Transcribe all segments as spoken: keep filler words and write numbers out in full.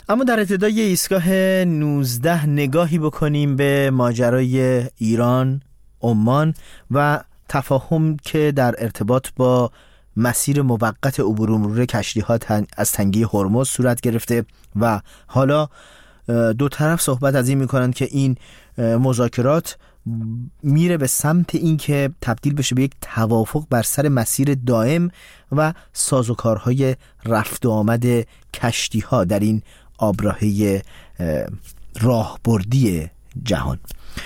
اما در ابتدای ایستگاه نوزده نگاهی بکنیم به ماجرای ایران، عمان و تفاهم که در ارتباط با مسیر موقت عبور و مرور کشتی‌ها از تنگه هرمز صورت گرفته و حالا دو طرف صحبت از این می‌کنند که این مذاکرات میره به سمت این که تبدیل بشه به یک توافق بر سر مسیر دائم و سازوکارهای رفت و آمد کشتی‌ها در این آبراهه راهبردی جهان.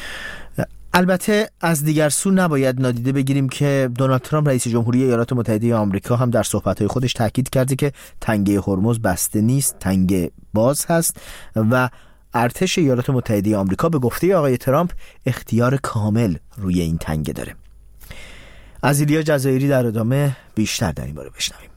البته از دیگر سو نباید نادیده بگیریم که دونالد ترامپ رئیس جمهوری ایالات متحده آمریکا هم در صحبت‌های خودش تاکید کرده که تنگه هرمز بسته نیست، تنگه باز هست و ارتش ایالات متحده آمریکا به گفته آقای ترامپ اختیار کامل روی این تنگه داره. از ایلیا جزایری در ادامه بیشتر در این باره بشنویم.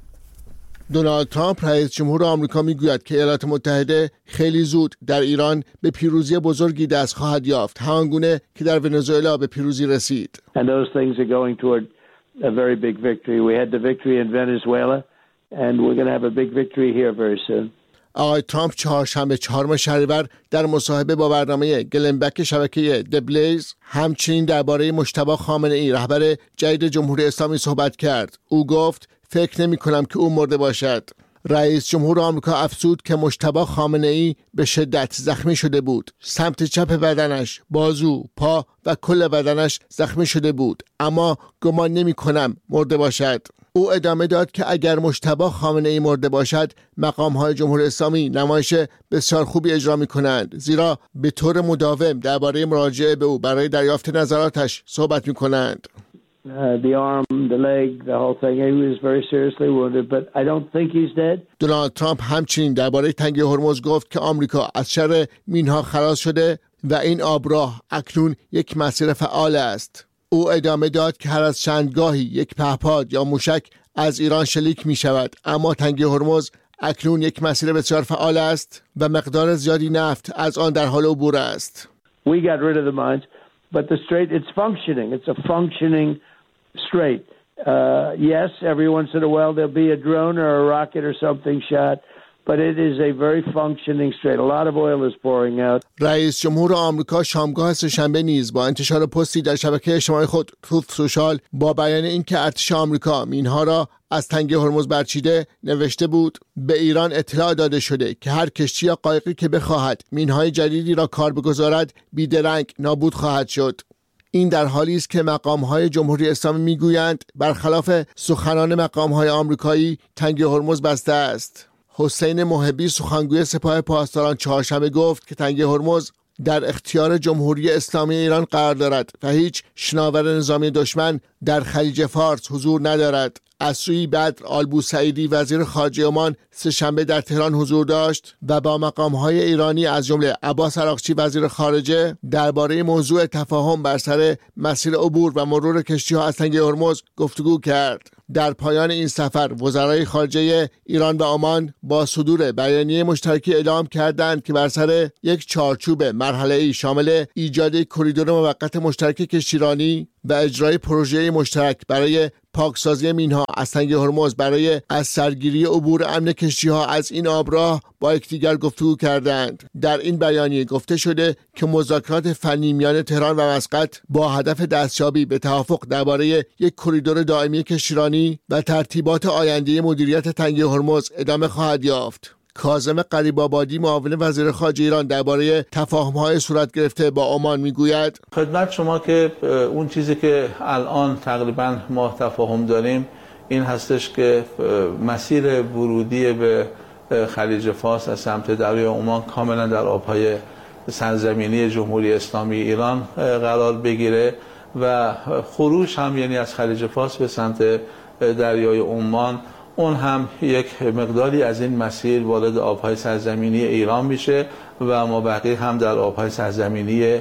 دونالد ترامپ رئیس جمهور آمریکا میگوید که ایالات متحده خیلی زود در ایران به پیروزی بزرگی دست خواهد یافت، همانگونه که در ونزوئلا به پیروزی رسید. And those things are going toward a very big victory. We had the victory in Venezuela and we're going to have a big victory here very soon. آقای ترامپ چهارشنبه چهارم شهریور در مصاحبه با برنامه گلنبک شبکه دبلیز همچنین درباره مجتبی خامنه‌ای رهبر جدید جمهوری اسلامی صحبت کرد. او گفت فکر نمی کنم که او مرده باشد. رئیس جمهور آمریکا افزود که مجتبی خامنه‌ای به شدت زخمی شده بود. سمت چپ بدنش، بازو، پا و کل بدنش زخمی شده بود، اما گمان نمی کنم مرده باشد. او ادامه داد که اگر مجتبی خامنه‌ای مرده باشد، مقام‌های جمهوری اسلامی نمایش بسیار خوبی اجرا می‌کنند، زیرا به طور مداوم درباره مراجعه به او برای دریافت نظراتش صحبت می‌کنند. Uh, the arm, the leg, the whole thing. He was very seriously wounded, but I don't think he's dead. دونالد ترامپ همچنین درباره تنگه هرمز گفت که آمریکا از شر مینها خلاص شده و این آبراه اکنون یک مسیر فعال است. او ادامه داد که هر از چندگاهی یک پهپاد یا موشک از ایران شلیک می شود، اما تنگه هرمز اکنون یک مسیر بسیار فعال است و مقدار زیادی نفت از آن در حال عبور است. We got rid of the mines, but the strait, it's functioning. It's a functioning strait. Uh, yes, every once in a while there'll be a drone or a rocket or something shot, but it is a very functioning strait. A lot of oil is pouring out. رئیس جمهور آمریکا شامگاه سه‌شنبه نیز با انتشار پستی در شبکه اجتماعی خود تروت سوشال با بیان اینکه ارتش آمریکا مینها را از تنگه هرمز برچیده نوشته بود: به ایران اطلاع داده شده که هر کشتی یا قایقی که بخواهد مینهای جدیدی را کار بگذارد بیدرنگ نابود خواهد شد. این در حالی است که مقام‌های جمهوری اسلامی میگویند برخلاف سخنان مقام‌های آمریکایی تنگه هرمز بسته است. حسین محبی سخنگوی سپاه پاسداران چهارشنبه گفت که تنگه هرمز در اختیار جمهوری اسلامی ایران قرار دارد و هیچ شناور نظامی دشمن در خلیج فارس حضور ندارد. از سوی بدر آلبوسعیدی وزیر خارجه عمان سه‌شنبه در تهران حضور داشت و با مقام‌های ایرانی از جمله عباس عراقچی وزیر خارجه درباره موضوع تفاهم بر سر مسیر عبور و مرور کشتی‌ها از تنگه هرمز گفتگو کرد. در پایان این سفر وزرای خارجه ایران و عمان با صدور بیانیه مشترکی اعلام کردند که بر سر یک چارچوب مرحله‌ای شامل ایجاد کریدور موقت مشترک کشتیرانی و اجرای پروژه مشترک برای پاکسازی مینها از تنگه هرمز برای از سرگیری عبور امن کشتی‌ها از این آبراه با یکدیگر گفتگو کردند. در این بیانیه گفته شده که مذاکرات فنی میان تهران و مسقط با هدف دستیابی به توافق درباره یک کریدور دائمی کشتیرانی و ترتیبات آینده مدیریت تنگه هرمز ادامه خواهد یافت. کاظم غریب‌آبادی معاون وزیر خارجه ایران درباره تفاهم‌های صورت گرفته با عمان میگوید: خدمت شما که اون چیزی که الان تقریبا ما تفاهم داریم این هستش که مسیر ورودی به خلیج فارس از سمت دریای عمان کاملا در آبهای سرزمینی جمهوری اسلامی ایران قرار بگیره و خروج هم یعنی از خلیج فارس به سمت دریای عمان اون هم یک مقداری از این مسیر وارد آبهای سرزمینی ایران میشه و مابقی هم در آبهای سرزمینی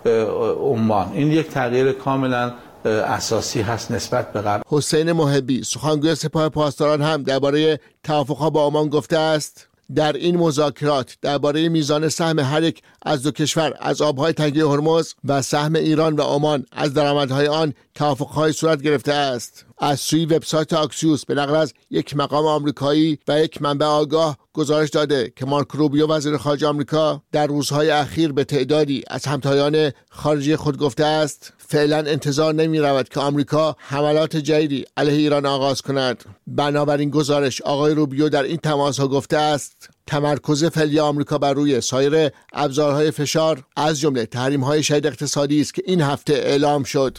عمان. این یک تغییر کاملا اساسی هست نسبت به قبل. حسین محبی سخنگوی سپاه پاسداران هم درباره توافق‌ها با عمان گفته است: در این مذاکرات درباره میزان سهم هر یک از دو کشور از آبهای تنگه هرمز و سهم ایران و عمان از درآمدهای آن توافق‌های صورت گرفته است. از سوی وبسایت آکسیوس به نقل از یک مقام آمریکایی و یک منبع آگاه گزارش داده که مارک روبیو وزیر خارجه آمریکا در روزهای اخیر به تعدادی از همتایان خارجی خود گفته است فعلا انتظار نمی رود که آمریکا حملات جدیدی علیه ایران آغاز کند. بنابراین گزارش آقای روبیو در این تماس‌ها گفته است تمرکز فعلی آمریکا بر روی سایر ابزارهای فشار از جمله تحریم‌های شدید اقتصادی است که این هفته اعلام شد.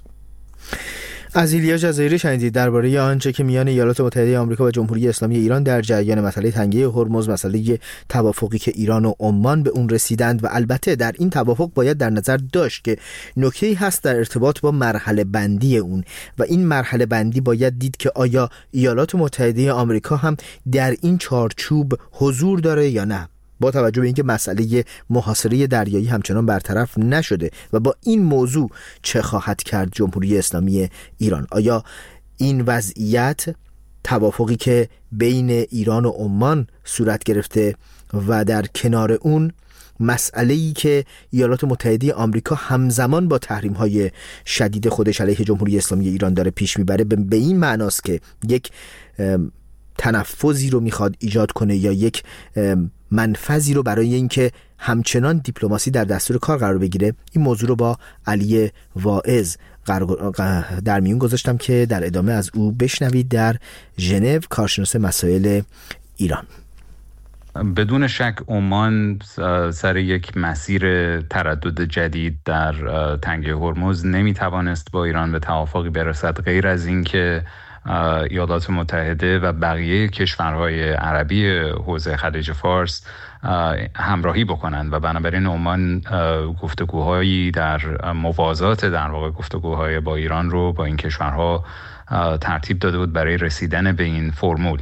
از ایلیا جزایری شنیدید درباره آنچه که میان ایالات متحده آمریکا و جمهوری اسلامی ایران در جریان مسئله تنگه هرمز، مسئله توافقی که ایران و عمان به اون رسیدند و البته در این توافق باید در نظر داشت که نکته‌ای هست در ارتباط با مرحله بندی اون و این مرحله بندی باید دید که آیا ایالات متحده آمریکا هم در این چارچوب حضور داره یا نه، با توجه به اینکه مسئله محاصره دریایی همچنان برطرف نشده و با این موضوع چه خواهد کرد جمهوری اسلامی ایران. آیا این وضعیت توافقی که بین ایران و عمان صورت گرفته و در کنار اون مسئله‌ای که ایالات متحده آمریکا همزمان با تحریم‌های شدید خودش علیه جمهوری اسلامی ایران داره پیش میبره به این معناست که یک تنفذی رو میخواد ایجاد کنه یا یک منفذی رو برای اینکه همچنان دیپلماسی در دستور کار قرار بگیره. این موضوع رو با علی واعظ در میون گذاشتم که در ادامه از او بشنوید در ژنو، کارشناس مسائل ایران. بدون شک عمان سر یک مسیر تردد جدید در تنگه هرمز نمیتوانست با ایران به توافقی برسد غیر از این که ایالات متحده و بقیه کشورهای عربی حوزه خلیج فارس همراهی بکنند و بنابراین عمان گفتگوهایی در موازات در واقع گفتگوهای با ایران رو با این کشورها ترتیب داده بود برای رسیدن به این فرمول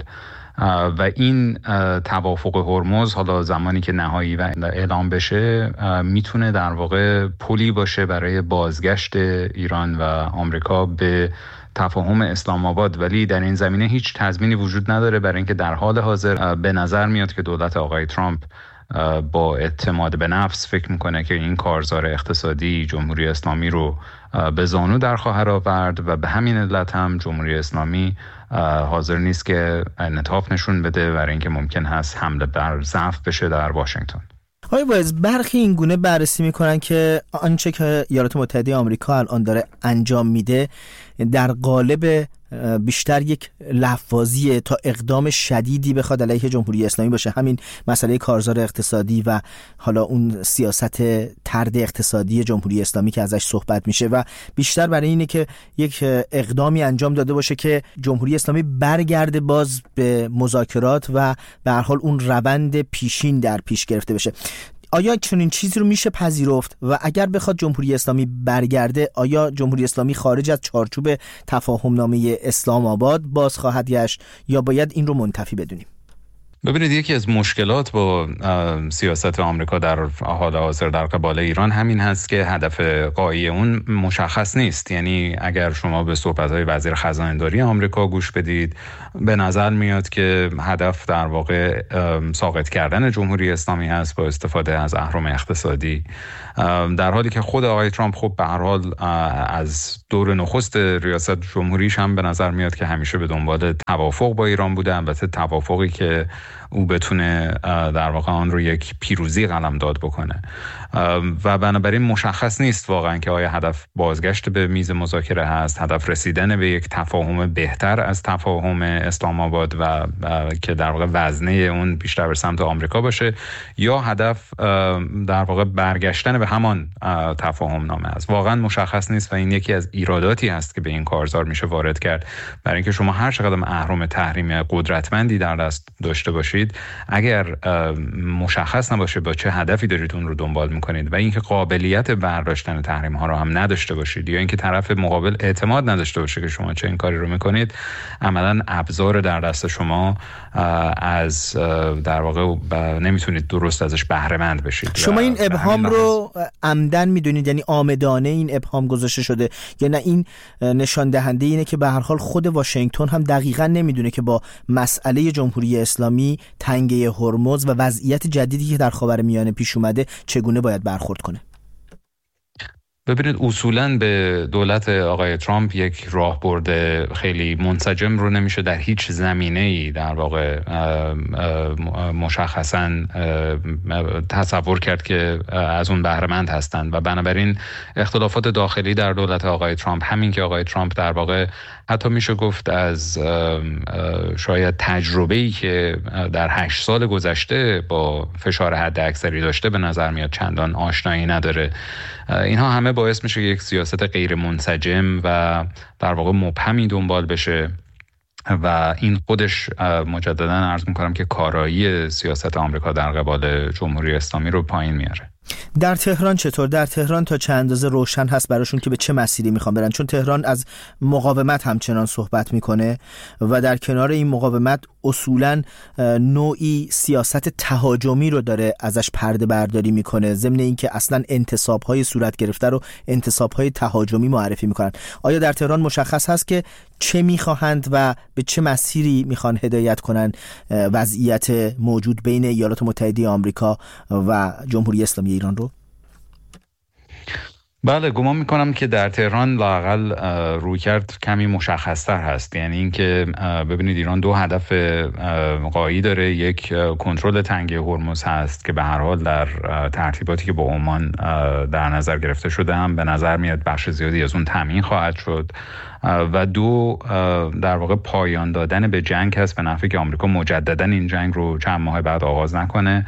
و این توافق هرمز حالا زمانی که نهایی و اعلام بشه میتونه در واقع پلی باشه برای بازگشت ایران و آمریکا به تفاهم اسلام آباد، ولی در این زمینه هیچ تضمینی وجود نداره برای اینکه در حال حاضر به نظر میاد که دولت آقای ترامپ با اعتماد به نفس فکر میکنه که این کارزار اقتصادی جمهوری اسلامی رو به زانو در خواهد آورد و به همین علت هم جمهوری اسلامی حاضر نیست که انعطاف نشون بده برای اینکه ممکن هست حمله بر ضعف بشه در واشنگتن. آقای واعظ، برخی این گونه بررسی میکنن که آنچه که ایالات متحده آمریکا الان داره انجام میده در قالب بیشتر یک لفاظیه تا اقدام شدیدی بخواد علیه جمهوری اسلامی باشه. همین مسئله کارزار اقتصادی و حالا اون سیاست طرد اقتصادی جمهوری اسلامی که ازش صحبت میشه و بیشتر برای اینه که یک اقدامی انجام داده باشه که جمهوری اسلامی برگرده باز به مذاکرات و به هر حال اون روند پیشین در پیش گرفته بشه. آیا چنین چیزی رو میشه پذیرفت و اگر بخواد جمهوری اسلامی برگرده آیا جمهوری اسلامی خارج از چارچوب تفاهم نامه اسلام آباد باز خواهد گشت یا باید این رو منتفی بدونیم؟ ببینید، یکی از مشکلات با سیاست آمریکا در حال حاضر در قبال ایران همین هست که هدف غایی اون مشخص نیست. یعنی اگر شما به صحبت‌های وزیر خزانه‌داری آمریکا گوش بدید به نظر میاد که هدف در واقع ساقط کردن جمهوری اسلامی هست با استفاده از اهرم اقتصادی، در حالی که خود آقای ترامپ خب به هر حال از دور نخست ریاست جمهوریش هم به نظر میاد که همیشه به دنبال توافق با ایران بوده، البته توافقی که او بتونه در واقع آن رو یک پیروزی قلمداد بکنه و بنابراین مشخص نیست واقعا که آیا هدف بازگشت به میز مذاکره هست، هدف رسیدن به یک تفاهم بهتر از تفاهم اسلام آباد و که در واقع وزنه اون بیشتر به سمت آمریکا باشه، یا هدف در واقع برگشتن به همان تفاهم نامه است. واقعا مشخص نیست و این یکی از ایراداتی هست که به این کارزار میشه وارد کرد، برای اینکه شما هر چقدر اهرم تحریمی قدرتمندی در دست داشته باشید اگر مشخص نباشه با چه هدفی دارید اون رو دنبال میکنید و اینکه قابلیت برداشتن تحریم ها رو هم نداشته باشید یا اینکه طرف مقابل اعتماد نداشته باشه که شما چه این کاری رو میکنید، عملا ابزار در دست شما از در واقع نمیتونید درست ازش بهره مند بشید. شما این ابهام رو عمدن میدونید، یعنی آمدانه این ابهام گذاشته شده یا نه این نشان دهنده اینه که به هر حال خود واشنگتن هم دقیقاً نمیدونه که با مسئله جمهوری اسلامی، تنگه هرمز و وضعیت جدیدی که در خاورمیانه پیش اومده چگونه باید برخورد کنه؟ ببینید اصولاً به دولت آقای ترامپ یک راهبرد خیلی منسجم رو نمیشه در هیچ زمینه‌ای در واقع مشخصاً تصور کرد که از اون بهره‌مند هستند و بنابراین اختلافات داخلی در دولت آقای ترامپ، همین که آقای ترامپ در واقع حتی میشه گفت از شاید تجربه‌ای که در هشت سال گذشته با فشار حداکثری داشته به نظر میاد چندان آشنایی نداره. اینها همه باعث میشه یک سیاست غیر منسجم و در واقع مبهمی دنبال بشه و این خودش مجددا عرض میکنم که کارایی سیاست آمریکا در قبال جمهوری اسلامی رو پایین میاره. در تهران چطور؟ در تهران تا چه اندازه روشن هست براشون که به چه مسیری میخوان برن؟ چون تهران از مقاومت همچنان صحبت میکنه و در کنار این مقاومت اصولاً نوعی سیاست تهاجمی رو داره ازش پرده برداری میکنه، ضمن اینکه اصلاً انتصاب‌های صورت گرفته رو انتصاب‌های تهاجمی معرفی میکنن. آیا در تهران مشخص هست که چه میخواهند و به چه مسیری میخوان هدایت کنن وضعیت موجود بین ایالات متحده آمریکا و جمهوری اسلامی ایران رو؟ بله، گمان میکنم که در تهران لااقل رویکرد کمی مشخص‌تر هست. یعنی اینکه ببینید ایران دو هدف غایی داره. یک، کنترل تنگه هرمز هست که به هر حال در ترتیباتی که با عمان در نظر گرفته شده هم به نظر میاد بخش زیادی از اون تامین خواهد شد. و دو، در واقع پایان دادن به جنگ هست به نفعی که آمریکا مجددا این جنگ رو چند ماه بعد آغاز نکنه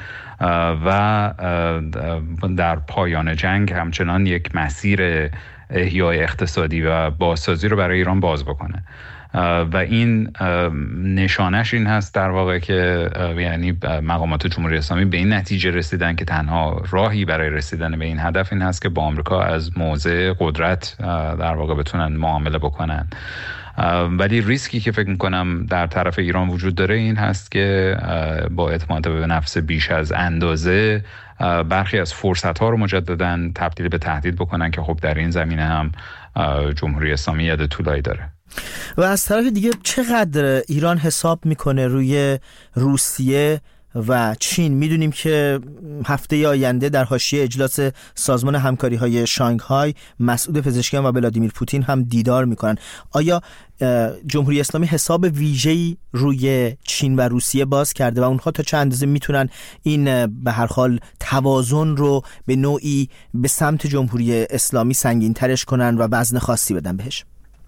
و در پایان جنگ همچنان یک مسیر احیای اقتصادی و بازسازی رو برای ایران باز بکنه. و این نشانش این هست در واقع که یعنی مقامات جمهوری اسلامی به این نتیجه رسیدن که تنها راهی برای رسیدن به این هدف این هست که با آمریکا از موضع قدرت در واقع بتونن معامله بکنن. ولی ریسکی که فکر میکنم در طرف ایران وجود داره این هست که با اعتماد به نفس بیش از اندازه برخی از فرصت‌ها رو مجدداً تبدیل به تهدید بکنن که خب در این زمینه هم جمهوری اسلامی ید طولایی داره. و از طرف دیگه چقدر ایران حساب میکنه روی روسیه و چین؟ میدونیم که هفته آینده در حاشیه اجلاس سازمان همکاری‌های شانگهای مسعود پزشکیان و ولادیمیر پوتین هم دیدار میکنن. آیا جمهوری اسلامی حساب ویژه‌ای روی چین و روسیه باز کرده و اونها تا چه اندازه میتونن این به هر حال توازن رو به نوعی به سمت جمهوری اسلامی سنگین ترش کنن و وزن خاصی بدن بهش؟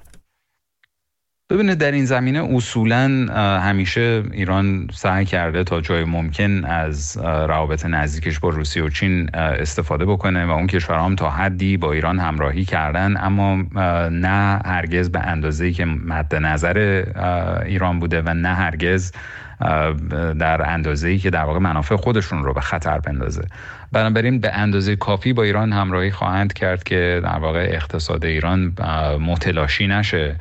ببینید در این زمینه اصولاً همیشه ایران سعی کرده تا جای ممکن از روابط نزدیکش با روسیه و چین استفاده بکنه و اون کشورها هم تا حدی با ایران همراهی کردن، اما نه هرگز به اندازه‌ای که مد نظر ایران بوده و نه هرگز در اندازه‌ای که در واقع منافع خودشون رو به خطر بندازه. بنابراین به اندازه کافی با ایران همراهی خواهند کرد که در واقع اقتصاد ایران متلاشی نشه،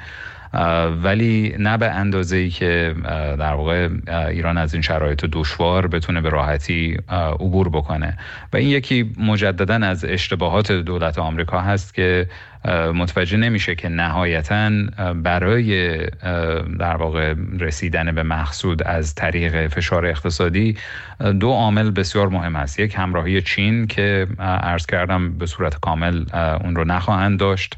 ولی نه به اندازه‌ای که در واقع ایران از این شرایط دشوار بتونه به راحتی عبور بکنه. و این یکی مجدداً از اشتباهات دولت آمریکا هست که متوجه نمیشه که نهایتاً برای در واقع رسیدن به مقصود از طریق فشار اقتصادی دو عامل بسیار مهم است. یک، همراهی چین که عرض کردم به صورت کامل اون رو نخواهند داشت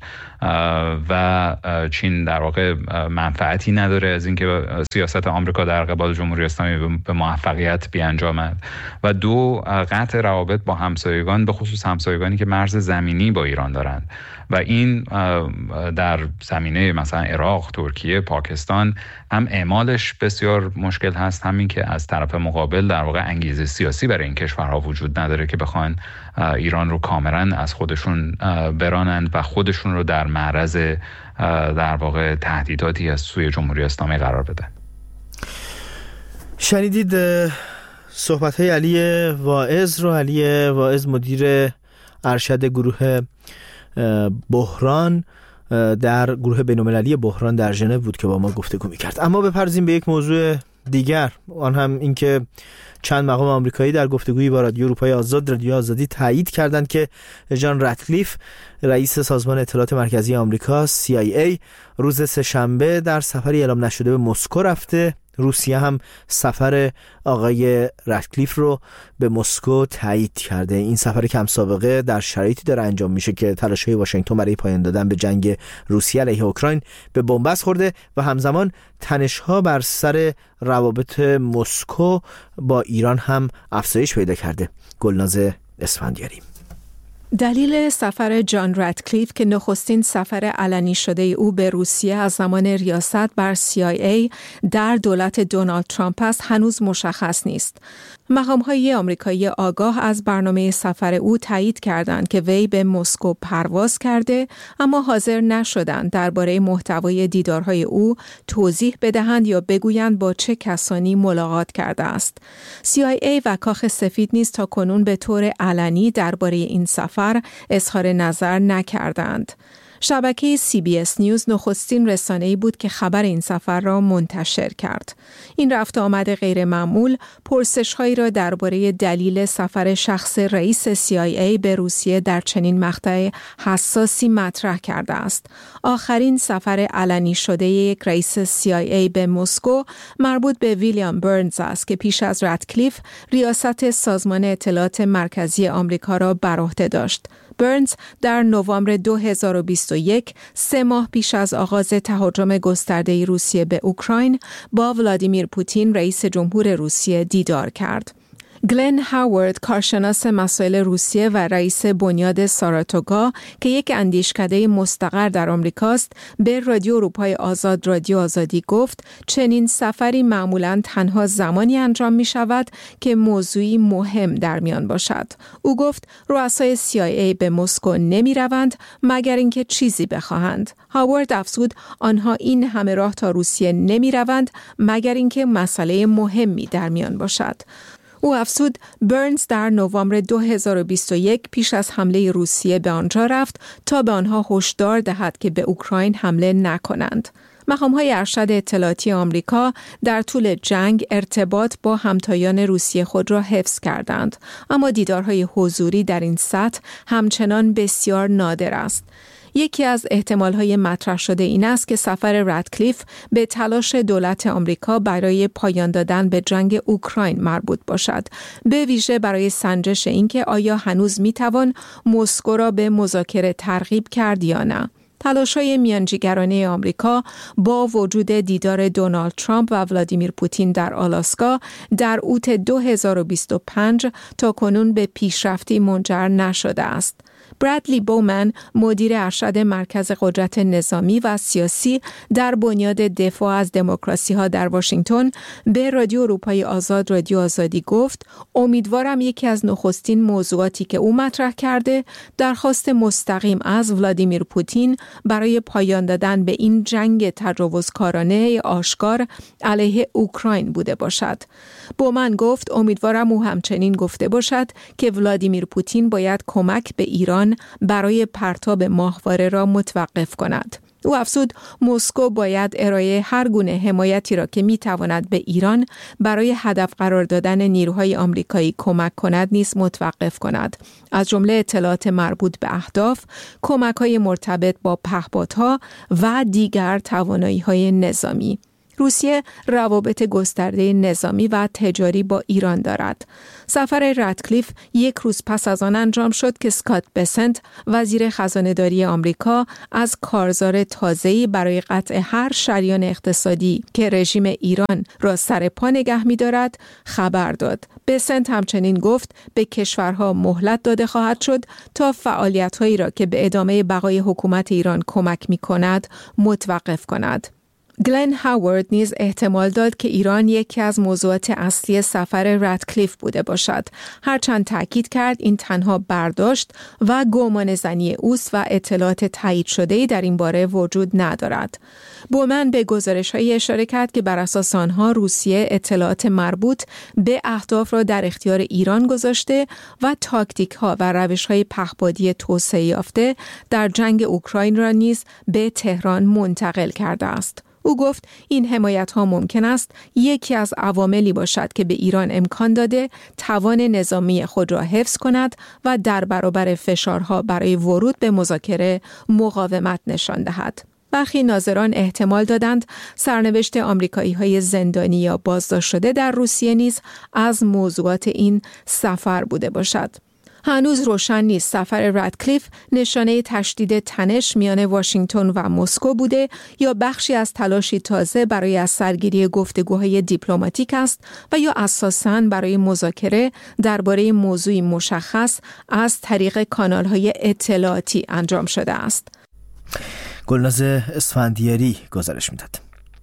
و چین در واقع منفعتی نداره از اینکه سیاست آمریکا در قبال جمهوری اسلامی به موفقیت بیانجامد. و دو، قطع روابط با همسایگان، به خصوص همسایگانی که مرز زمینی با ایران دارند و این در زمینه مثلا عراق، ترکیه، پاکستان هم اعمالش بسیار مشکل هست، همین که از طرف مقابل در واقع انگیزه سیاسی برای این کشورها وجود نداره که بخوان ایران رو کاملا از خودشون برانند و خودشون رو در معرض در واقع تهدیداتی از سوی جمهوری اسلامی قرار بدن. شنیدید صحبت‌های علی واعظ رو. علی واعظ مدیر ارشد گروه بحران در گروه بین‌المللی بحران در ژنو بود که با ما گفتگو می‌کرد. اما بپردازیم به یک موضوع دیگر، آن هم این که چند مقام آمریکایی در گفتگویی با رادیو اروپای آزاد، رادیو آزادی، تایید کردند که جان رتکلیف، رئیس سازمان اطلاعات مرکزی آمریکا سی آی ای، روز سه‌شنبه در سفری اعلام نشده به مسکو رفته روسیه هم سفر آقای رتکلیف رو به مسکو تایید کرده. این سفر کم سابقه در شرایطی داره انجام میشه که تلاش‌های واشنگتن برای پایان دادن به جنگ روسیه علیه اوکراین به بنبست خورده و همزمان تنش‌ها بر سر روابط مسکو با ایران هم افزایش پیدا کرده. گلناز اسفندیاری. دلیل سفر جان رتکلیف که نخستین سفر علنی شده او به روسیه از زمان ریاست بر سی آی ای در دولت دونالد ترامپ است هنوز مشخص نیست. مقام‌های آمریکایی آگاه از برنامه سفر او تایید کردند که وی به مسکو پرواز کرده، اما حاضر نشدند درباره محتوای دیدارهای او توضیح بدهند یا بگویند با چه کسانی ملاقات کرده است. سی آی ای و کاخ سفید نیز تا کنون به طور علنی درباره این سفر اظهار نظر نکردند. شبکه سی بی اس نیوز نخستین رسانه‌ای بود که خبر این سفر را منتشر کرد. این رفت آمد غیر معمول پرسش‌هایی را درباره دلیل سفر شخص رئیس سی آی ای به روسیه در چنین مقطع حساسی مطرح کرده است. آخرین سفر علنی شده یک رئیس سی آی ای به مسکو مربوط به ویلیام برنز است که پیش از رتکلیف ریاست سازمان اطلاعات مرکزی آمریکا را بر عهده داشت. برنز در نوامبر دو هزار و بیست و یک، سه ماه پیش از آغاز تهاجم گسترده روسیه به اوکراین، با ولادیمیر پوتین رئیس جمهور روسیه دیدار کرد. گلن هاوارد، کارشناس مسائل روسیه و رئیس بنیاد ساراتوگا که یک اندیشکده مستقر در آمریکاست، به رادیو اروپای آزاد رادیو آزادی گفت چنین سفری معمولاً تنها زمانی انجام می شود که موضوعی مهم در میان باشد. او گفت رؤسای سی آی ای به مسکو نمی روند مگر اینکه چیزی بخواهند. هاوارد افزود آنها این همه راه تا روسیه نمی روند مگر اینکه مسئله مهمی در میان باشد. او افزود برنز در نوامبر دو هزار و بیست و یک پیش از حمله روسیه به آنجا رفت تا به آنها هشدار دهد که به اوکراین حمله نکنند. مقام‌های ارشد اطلاعاتی آمریکا در طول جنگ ارتباط با همتایان روسیه خود را حفظ کردند، اما دیدارهای حضوری در این سطح همچنان بسیار نادر است. یکی از احتمال‌های مطرح شده این است که سفر رتکلیف به تلاش دولت آمریکا برای پایان دادن به جنگ اوکراین مربوط باشد، به ویژه برای سنجش اینکه آیا هنوز می‌توان مسکو را به مذاکره ترغیب کرد یا نه. تلاش‌های میانجیگرانه آمریکا با وجود دیدار دونالد ترامپ و ولادیمیر پوتین در آلاسکا در اوت دو هزار و بیست و پنج تا کنون به پیشرفتی منجر نشده است. برادلی بومن، مدیر ارشد مرکز قدرت نظامی و سیاسی در بنیاد دفاع از دموکراسی ها در واشنگتن، به رادیو اروپای آزاد رادیو آزادی گفت امیدوارم یکی از نخستین موضوعاتی که او مطرح کرده درخواست مستقیم از ولادیمیر پوتین برای پایان دادن به این جنگ تجاوزکارانه آشکار علیه اوکراین بوده باشد. بومن گفت امیدوارم او همچنین گفته باشد که ولادیمیر پوتین باید کمک به ایران برای پرتاب ماهواره را متوقف کند. او افزود مسکو باید ارائه هر گونه حمایتی را که میتواند به ایران برای هدف قرار دادن نیروهای آمریکایی کمک کند نیز متوقف کند، از جمله اطلاعات مربوط به اهداف، کمک‌های مرتبط با پهپادها و دیگر توانایی‌های نظامی. روسیه روابط گسترده نظامی و تجاری با ایران دارد. سفر رتکلیف یک روز پس از آن انجام شد که اسکات بسنت، وزیر خزانه‌داری آمریکا، از کارزار تازه‌ای برای قطع هر شریان اقتصادی که رژیم ایران را سر پا نگه می‌دارد خبر داد. بسنت همچنین گفت به کشورها مهلت داده خواهد شد تا فعالیت‌هایی را که به ادامه بقای حکومت ایران کمک می‌کند متوقف کند. گلن هاوارد نیز احتمال داد که ایران یکی از موضوعات اصلی سفر رتکلیف بوده باشد، هرچند تأکید کرد این تنها برداشت و گمان زنی اوست و اطلاعات تایید شده‌ای در این باره وجود ندارد. بومن به گزارش‌های اشاره کرد که بر اساس آنها روسیه اطلاعات مربوط به اهداف را در اختیار ایران گذاشته و تاکتیک‌ها و روش‌های پهپادی توسعه یافته در جنگ اوکراین را نیز به تهران منتقل کرده است. او گفت این حمایت‌ها ممکن است یکی از عواملی باشد که به ایران امکان داده توان نظامی خود را حفظ کند و در برابر فشارها برای ورود به مذاکره مقاومت نشان دهد. برخی ناظران احتمال دادند سرنوشت آمریکایی‌های زندانی یا بازداشت شده در روسیه نیز از موضوعات این سفر بوده باشد. هنوز روشن نیست سفر رادکلیف نشانه تشدید تنش میان واشنگتن و مسکو بوده یا بخشی از تلاشی تازه برای از سرگیری گفتگوهای دیپلماتیک است و یا اساساً برای مذاکره درباره موضوعی مشخص از طریق کانال‌های اطلاعاتی انجام شده است. گلناز اسفندیاری گزارش میداد.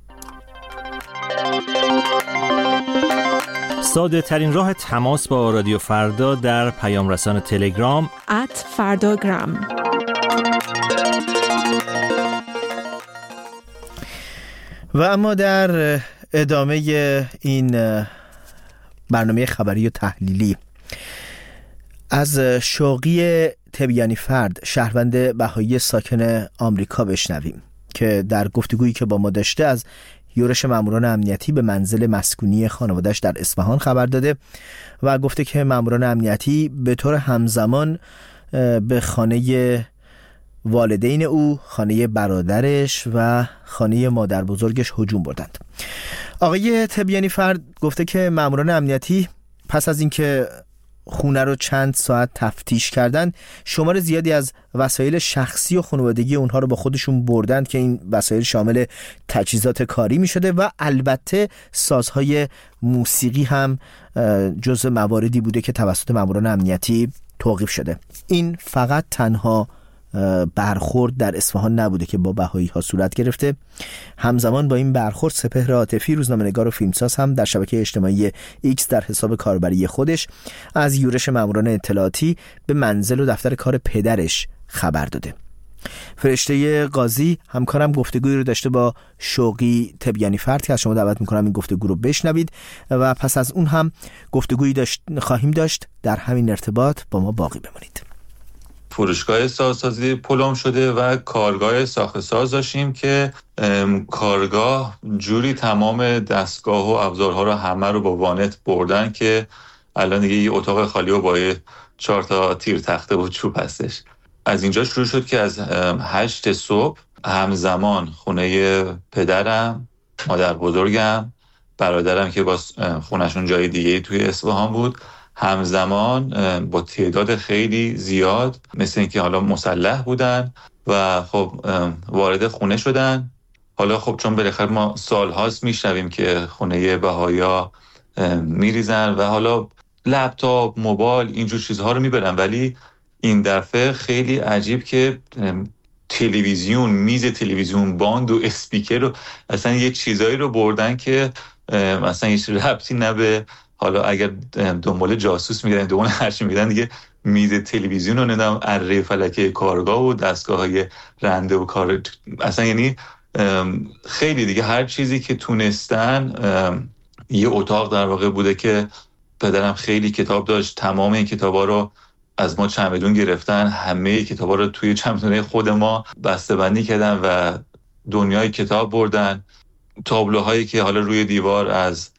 ساده ترین راه تماس با رادیو فردا در پیام رسان تلگرام ات فرداگرام. و اما در ادامه این برنامه خبری و تحلیلی از شوقی تبیانی فرد، شهروند بهایی ساکن آمریکا، بشنویم که در گفتگویی که با ما داشته از یورش ماموران امنیتی به منزل مسکونی خانواده‌اش در اصفهان خبر داده و گفته که ماموران امنیتی به طور همزمان به خانه والدین او، خانه برادرش و خانه مادر بزرگش هجوم بردند. آقای تبیانی فرد گفته که ماموران امنیتی پس از اینکه خونه رو چند ساعت تفتیش کردن، شمار زیادی از وسایل شخصی و خانوادگی اونها رو با خودشون بردند که این وسایل شامل تجهیزات کاری می شده و البته سازهای موسیقی هم جزء مواردی بوده که توسط ماموران امنیتی توقیف شده. این فقط تنها برخورد در اصفهان نبوده که با بهایی ها صورت گرفته. همزمان با این برخورد سپهر عاطفی، روزنامه‌نگار و فیلمساز، هم در شبکه اجتماعی ایکس در حساب کاربری خودش از یورش ماموران اطلاعاتی به منزل و دفتر کار پدرش خبر داده. فرشته قاضی همکارم گفتگویی رو داشته با شوقی تبیانی فرد که از شما دعوت میکنم این گفتگو رو بشنوید و پس از اون هم گفتگویی داشت خواهیم داشت. در همین ارتباط با ما باقی بمانید. فروشگاه سازسازی پلم شده و کارگاه ساخت ساز داشتیم که کارگاه جوری تمام دستگاه و ابزارها رو همه رو با وانت بردن که الان دیگه یه اتاق خالی و با چهار تا تیر تخته و چوب هستش. از اینجا شروع شد که از هشت صبح همزمان خونه پدرم، مادر بزرگم، برادرم که با خونشون جای دیگه توی اصفهان بود، همزمان با تعداد خیلی زیاد مثل اینکه حالا مسلح بودن و خب وارد خونه شدن. حالا خب چون بالاخره ما سالهاست میشنویم که خونه بهایا میریزن و حالا لپتاپ، موبایل، اینجور چیزها رو میبرن، ولی این دفعه خیلی عجیب که تلویزیون، میز تلویزیون، باند و اسپیکر رو، اصلا یه چیزایی رو بردن که اصلا هیچ ربطی نبه. حالا اگر دنبال جاسوس میگردن، دنبال هرچی میگردن دیگه، میز تلویزیون رو ندم، اره فلکه کارگاه و دستگاه های رنده و کار، اصلا یعنی خیلی دیگه هر چیزی که تونستن. یه اتاق در واقع بوده که پدرم خیلی کتاب داشت، تمام این کتابا رو از ما چمدون گرفتن، همه کتابا رو توی چمدونه خود ما بسته‌بندی کردن و دنیای کتاب بردن. تابلوهایی که حالا روی دیوار از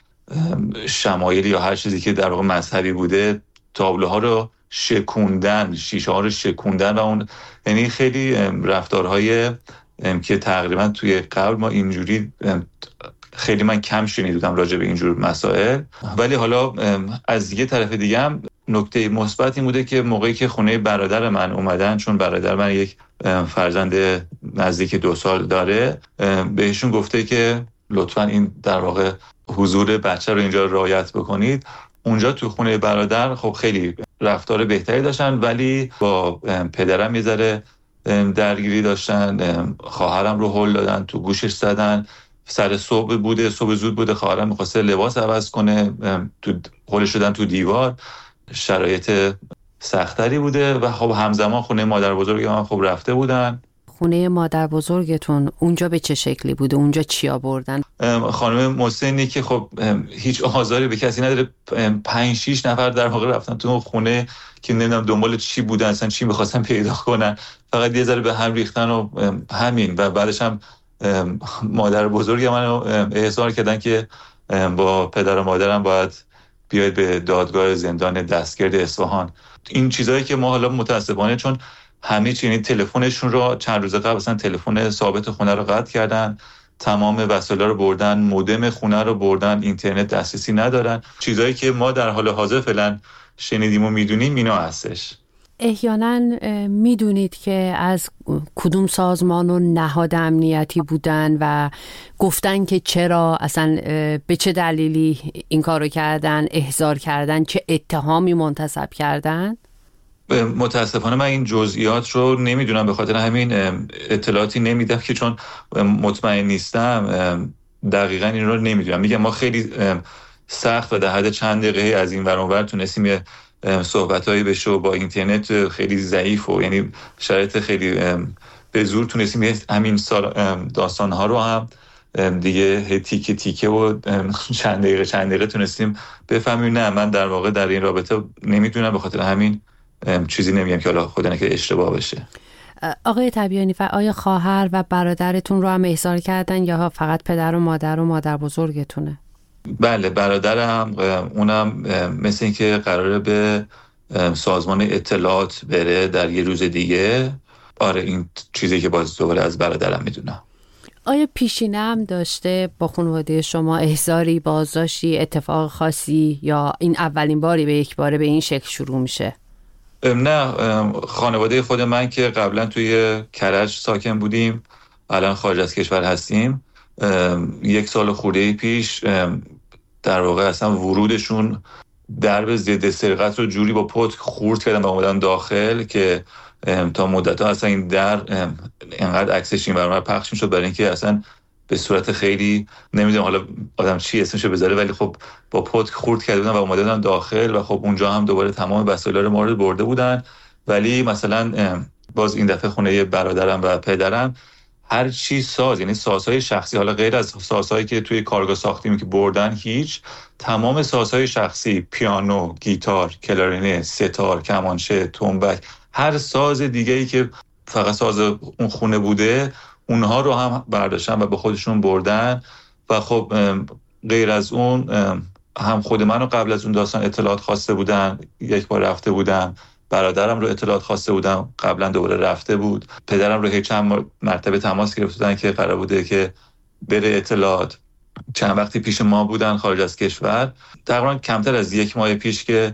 شمایل یا هر چیزی که در واقع مذهبی بوده، تابلوها رو شکوندن، شیشه ها رو شکوندن و اون، یعنی خیلی رفتارهای که تقریبا توی قبل ما اینجوری خیلی من کم شنیدم راجع به اینجور مسائل. ولی حالا از یه طرف دیگه هم نکته مثبت این بوده که موقعی که خونه برادر من اومدن، چون برادر من یک فرزند نزدیک دو سال داره، بهشون گفته که لطفاً این در واقع حضور بچه رو اینجا رعایت بکنید. اونجا تو خونه برادر خب خیلی رفتار بهتری داشتن، ولی با پدرم یه ذره درگیری داشتن. خواهرم رو هل دادن، تو گوشش زدن. سر صبح بوده، صبح زود بوده، خواهرم می‌خواسته لباس عوض کنه، تو هل شدن تو دیوار. شرایط سختری بوده و خب همزمان خونه مادر بزرگ من خب رفته بودن. خونه مادر بزرگتون اونجا به چه شکلی بوده؟ اونجا چیا بردن؟ خانم محسنی که خب هیچ آزاری به کسی نداره، پنج شیش نفر در واقع رفتن تو خونه که نمیدونم دنبال چی بودن، اصلا چی می‌خواستن پیدا کنن، فقط یه ذره به هم ریختن و همین. و بعدش هم مادر بزرگ منو احضار کردن که با پدر و مادرم باید بیاید به دادگاه زندان دستگرد اصفهان. این چیزایی که ما حالا متاسفانه چون همه چی، یعنی تلفنشون رو چند روز قبل مثلا تلفن ثابت خونه رو قطع کردن، تمام وسایل رو بردن، مودم خونه رو بردن، اینترنت دسترسی ندارن. چیزایی که ما در حال حاضر فعلا شنیدیم و میدونیم اینا هستش. احیانا میدونید که از کدوم سازمان و نهاد امنیتی بودن و گفتن که چرا اصلا به چه دلیلی این کارو کردن، احضار کردن، چه اتهامی منتسب کردن؟ متاسفانه من این جزئیات رو نمیدونم، به خاطر همین اطلاعاتی نمیدم که چون مطمئن نیستم دقیقاً این رو نمیدونم. میگم ما خیلی سخت و در حد چند دقیقه از این ور اون ور تونستیم یه صحبتایی بشه و با اینترنت خیلی ضعیف و یعنی شرایط خیلی به زور تونستیم همین داستان‌ها رو هم دیگه تیکه تیکه و چند دقیقه چند دقیقه تونستیم بفهمیم. نه من در واقع در این رابطه نمیدونم، به خاطر همین چیزی نمیگم که حالا خدا نکنه اشتباه بشه. آقای تبیانی، آیا خواهر و برادرتون رو هم احضار کردن یا فقط پدر و مادر و مادر بزرگتونه؟ بله برادرم، اونم مثل این که قراره به سازمان اطلاعات بره در یه روز دیگه. آره این چیزی که باز دوباره از برادرم میدونم. آیا پیشینه هم داشته با خانواده شما احضاری، بازداشتی، اتفاق خاصی، یا این اولین باری به یک باره به این شکل شروع میشه؟ نه، خانواده خود من که قبلا توی کرج ساکن بودیم، الان خارج از کشور هستیم. یک سال خورده پیش در واقع اصلا ورودشون درب ضد سرقت رو جوری با پتک خورد کردن و اومدن داخل که تا مدت‌ها اصلا این در اینقدر عکسش این برام پخش میشد، برای اینکه اصلا به صورت خیلی نمیدونم حالا آدم چی اسمشو بذاره، ولی خب با پتک خورد کرده بودن و اومدن داخل و خب اونجا هم دوباره تمام وسایل رو مورد برده بودن. ولی مثلا باز این دفعه خونه برادرم و پدرم هر چی ساز، یعنی سازهای شخصی، حالا غیر از سازهایی که توی کارگاه ساختیم که بردن، هیچ، تمام سازهای شخصی، پیانو، گیتار، کلارینه، ستار، کمانچه، تنبک، هر ساز دیگه‌ای که فقط ساز اون خونه بوده اونها رو هم برداشتن و به خودشون بردن. و خب غیر از اون هم خود منو قبل از اون داستان اطلاعات خواسته بودن، یک بار رفته بودم، برادرم رو اطلاعات خواسته بودم، قبلا دوباره رفته بود، پدرم رو هیچ چند مرتبه تماس گرفتن که قرار بوده که بره اطلاعات. چند وقتی پیش ما بودن خارج از کشور، تقریبا کمتر از یک ماه پیش که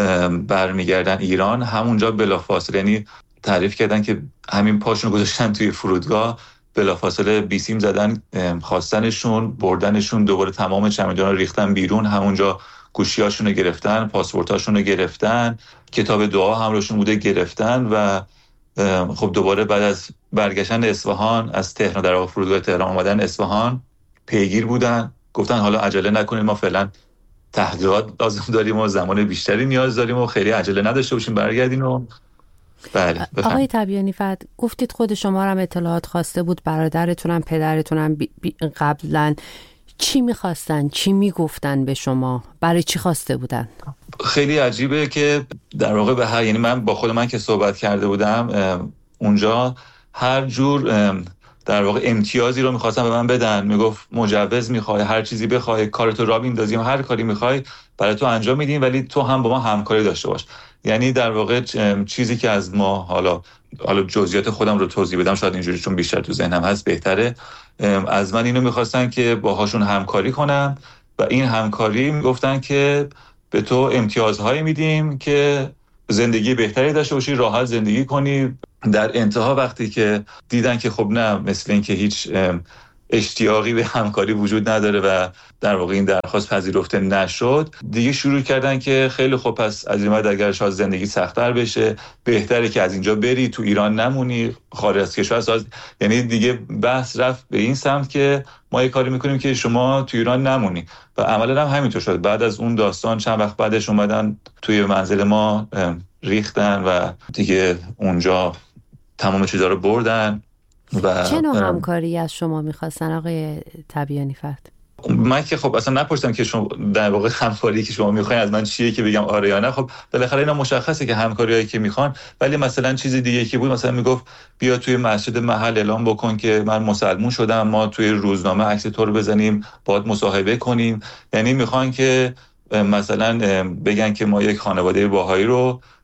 برمیگردن ایران، همونجا بلافاصله، یعنی تعریف کردن که همین پاشون گذاشتن توی فرودگاه، بلافاصله بیسیم زدن، خواستنشون، بردنشون، دوباره تمام چمدانا رو ریختن بیرون، همونجا گوشیاشون رو گرفتن، پاسپورتاشون رو گرفتن، کتاب دعا هم روشون بوده گرفتن. و خب دوباره بعد از برگشتن اصفهان از تهران، در واقع فرودگاه تهران اومدن اصفهان، پیگیر بودن، گفتن حالا عجله نکنید، ما فعلا تحقیقات لازم داریم و زمان بیشتری نیاز داریم و خیلی عجله نداشته باشیم برگردین. و بله. آقای تبیانی فرد، گفتید خود شما هم اطلاعات خواسته بود، برادرتونم، پدرتونم بی بی قبلا چی میخواستن؟ چی میگفتن به شما؟ برای چی خواسته بودن؟ خیلی عجیبه که در واقع به هر، یعنی من با خود من که صحبت کرده بودم اونجا، هر جور در واقع امتیازی رو میخواستن به من بدن. میگفت مجوز میخوای، هر چیزی بخوای، کارتو را بیندازیم، هر کاری میخوای برای تو انجام میدیم، ولی تو هم با ما همکاری داشته باش. یعنی در واقع چیزی که از ما، حالا حالا جزئیات خودم رو توضیح بدم شاید اینجوری چون بیشتر تو ذهنم هست بهتره، از من اینو میخواستن که باهاشون همکاری کنم و این همکاری میگفتن که به تو امتیازهایی میدیم که زندگی بهتری داشته باشی، راحت زندگی کنی. در انتها وقتی که دیدن که خب نه، مثل این که هیچ اشتیاقی به همکاری وجود نداره و در واقع این درخواست پذیرفته نشد، دیگه شروع کردن که خیلی خوب، پس از این بعد اگر شاید زندگی سخت‌تر بشه، بهتره که از اینجا بری، تو ایران نمونی، خارج از کشور ساز. یعنی دیگه بحث رفت به این سمت که ما یه کاری میکنیم که شما تو ایران نمونی و عملا هم همینطور شد. بعد از اون داستان چند وقت بعدش اومدن توی منزل ما ریختن و دیگه اونجا تمام چیزا رو بردن. و چه نوع همکاری از شما میخواستن آقای تبیانی فرد؟ من که خب اصلا نپرسیدم که شما در واقع همکاری که شما میخواین از من چیه که بگم آره یا نه. خب بالاخره اینا مشخصه که همکاریایی که میخوان، ولی مثلا چیز دیگه که بود، مثلا میگفت بیا توی مسجد محل اعلام بکن که من مسلمون شدم، ما توی روزنامه عکس تو رو بزنیم، باهات مصاحبه کنیم. یعنی میخوان که مثلا بگن که ما یک خانواده باهایی رو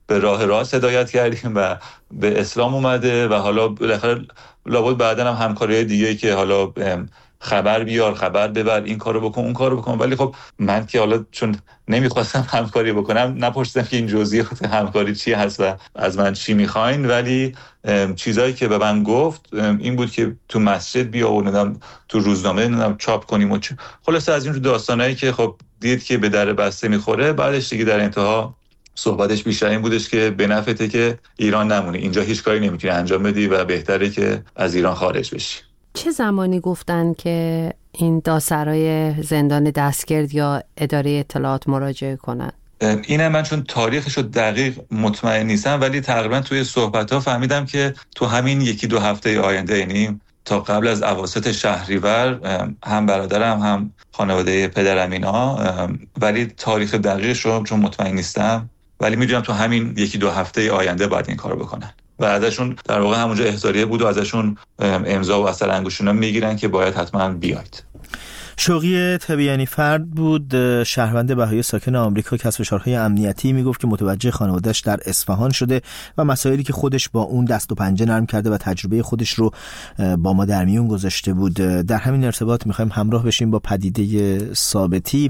به راه راست هدایت کردیم و به اسلام اومده و حالا بالاخره لابد بعداً هم همکاری دیگه که حالا خبر بیار، خبر ببر، این کارو بکن، اون کارو بکن. ولی خب من که حالا چون نمیخواستم همکاری بکنم نپرسیدم که این جزئیات همکاری چی هست و از من چی میخواین، ولی چیزایی که به من گفت این بود که تو مسجد بیا و ندم تو روزنامه ندم چاپ کنیم و خلاصه از این داستانایی که خب دید که به در بسته میخوره. بعدش دیگه در انتها صحبتش بیشتر این بودش که به نفعته که ایران نمونی، اینجا هیچ کاری نمیتونی انجام بدی و بهتره که از ایران خارج بشی. چه زمانی گفتن که این دادسرای زندان دستگرد یا اداره اطلاعات مراجعه کنن؟ اینه من چون تاریخشو دقیق مطمئن نیستم، ولی تقریبا توی صحبت‌ها فهمیدم که تو همین یکی دو هفته آینده، یعنی تا قبل از اواسط شهریور، هم برادرم هم خانواده پدرم اینا، ولی تاریخ دقیقشو چون مطمئن نیستم، ولی میدونم تو همین یکی دو هفته آینده باید این کارو بکنن و ازشون در واقع همونجا احضاریه بود و ازشون امضا و اثر انگشتونا میگیرن که باید حتما بیاید. شوقی تبیانی فرد بود، شهروند بهایی ساکن آمریکا که از فشارهای امنیتی میگفت که متوجه خانواده‌اش در اصفهان شده و مسائلی که خودش با اون دست و پنجه نرم کرده و تجربه خودش رو با ما در میون گذاشته بود. در همین ارتباط میخوایم همراه بشیم با پدیده ثابتی،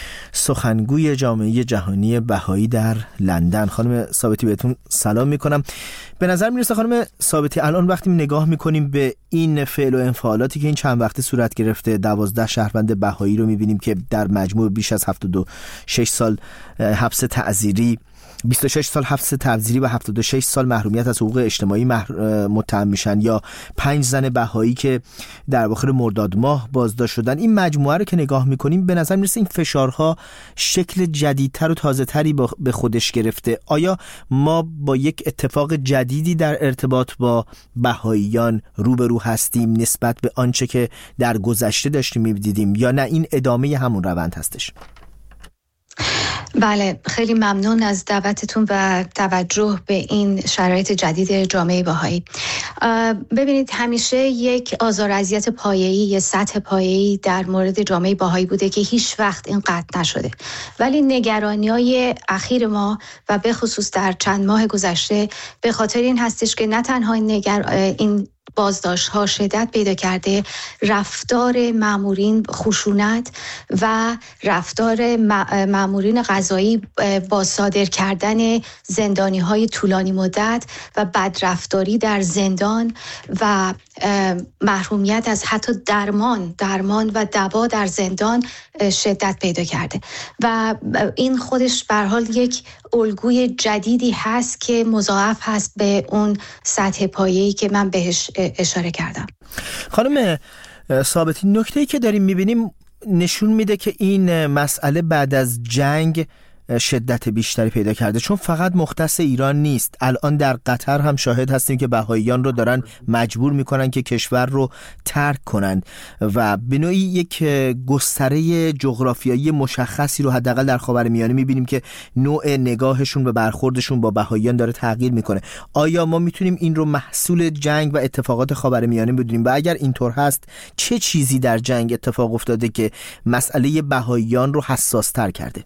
سخنگوی جامعه جهانی بهایی در لندن. خانم ثابتی بهتون سلام میکنم. به نظر میرسه خانم ثابتی الان وقتی نگاه میکنیم به این فعل و انفعالاتی که این چند وقته صورت گرفته، دوازده شهروند بهایی رو میبینیم که در مجموع بیش از هفتاد و شش سال حبس تعزیری، بیست و شش سال حبس تعزیری و هفتاد و شش سال محرومیت از حقوق اجتماعی متهم میشن، یا پنج زن بهایی که در اواخر مرداد ماه بازداشت شدن. این مجموعه رو که نگاه میکنیم به نظر میرسه این فشارها شکل جدیدتر و تازه‌تری به خودش گرفته. آیا ما با یک اتفاق جدیدی در ارتباط با بهاییان روبرو هستیم نسبت به آنچه که در گذشته داشتیم می‌دیدیم، یا نه این ادامه همون روند هستش؟ بله، خیلی ممنون از دعوتتون و توجه به این شرایط جدید جامعه بهایی. ببینید، همیشه یک آزار و اذیت پایه‌ای، یه سطح پایه‌ای در مورد جامعه بهایی بوده که هیچ وقت این قطع نشده، ولی نگرانی‌های اخیر ما و به خصوص در چند ماه گذشته به خاطر این هستش که نه تنها این, نگر... این بازداشت ها شدت پیدا کرده، رفتار مامورین خشونت و رفتار مامورین قضایی با صادر کردن زندانی های طولانی مدت و بدرفتاری در زندان و محرومیت از حتی درمان درمان و دوا در زندان شدت پیدا کرده و این خودش به هر حال یک الگوی جدیدی هست که مضاعف هست به اون سطح پایه‌ای که من بهش اشاره کردم. خانم ثابتی، نکته‌ای که داریم می‌بینیم نشون میده که این مسئله بعد از جنگ شدت بیشتری پیدا کرده، چون فقط مختص ایران نیست. الان در قطر هم شاهد هستیم که بهاییان رو دارن مجبور میکنن که کشور رو ترک کنن و به نوعی یک گستره جغرافیایی مشخصی رو حداقل در خاورمیانه میبینیم که نوع نگاهشون و برخوردشون با بهاییان داره تغییر میکنه. آیا ما میتونیم این رو محصول جنگ و اتفاقات خاورمیانه بدونیم؟ و اگر اینطور هست چه چیزی در جنگ اتفاق افتاده که مسئله بهاییان رو حساس تر کرده؟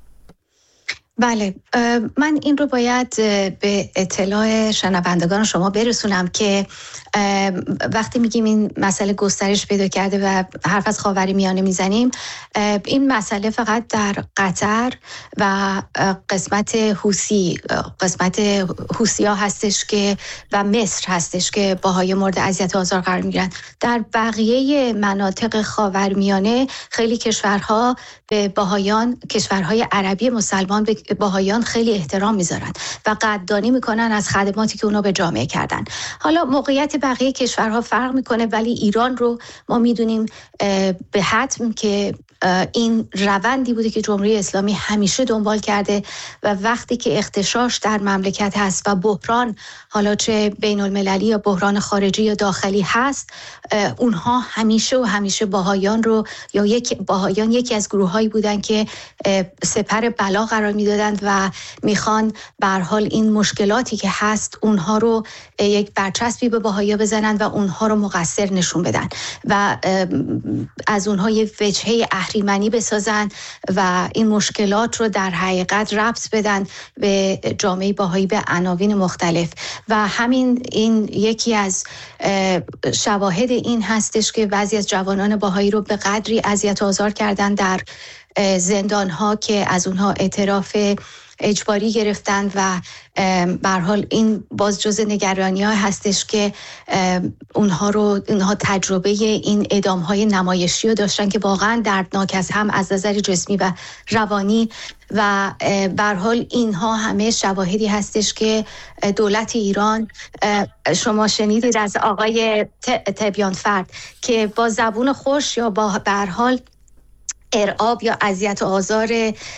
بله، من این رو باید به اطلاع شنوندگان شما برسونم که وقتی میگیم این مسئله گسترش پیدا کرده و حرف از خاورمیانه میزنیم، این مسئله فقط در قطر و قسمت حوثی قسمت حوثی‌ها هستش که و مصر هستش که بهایی مورد اذیت و آزار قرار میگیرن. در بقیه مناطق خاورمیانه خیلی کشورها به بهایان، کشورهای عربی مسلمان به بهایان خیلی احترام میذارن و قدردانی میکنن از خدماتی که اونا به جامعه کردن. حالا موقعیت بقیه کشورها فرق میکنه، ولی ایران رو ما میدونیم به حتم که این روندی بوده که جمهوری اسلامی همیشه دنبال کرده و وقتی که اغتشاش در مملکت هست و بحران، حالا چه بین المللی یا بحران خارجی یا داخلی هست، اونها همیشه و همیشه بهایان رو یا یک بهایان یکی از گروهایی بودن که سپر بلا قرار میدادند و میخوان به هر حال این مشکلاتی که هست اونها رو یک برچسبی به بهایا بزنن و اونها رو مقصر نشون بدن و از اونها یه وجهه اهریمنی بسازن و این مشکلات رو در حقیقت ربط بدن به جامعه بهایی به عناوین مختلف و همین این یکی از شواهد این هستش که بعضی از جوانان بهایی رو به قدری اذیت و آزار کردن در زندان‌ها که از اونها اعتراف اجباری گرفتن و به هر حال این باز جز نگرانی‌ها هستش که اونها رو اونها تجربه این اعدام‌های نمایشی رو داشتن که واقعا دردناک است، هم از نظر جسمی و روانی و به هر حال اینها همه شواهدی هستش که دولت ایران، شما شنیدید از آقای تبیان فرد که با زبون خوش یا با به هر حال ارعاب یا اذیت و آزار